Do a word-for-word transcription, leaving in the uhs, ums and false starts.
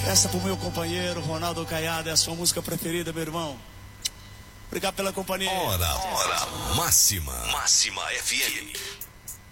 Essa pro meu companheiro Ronaldo Caiado, é a sua música preferida, meu irmão. Obrigado pela companhia. Hora, hora máxima. Máxima F M.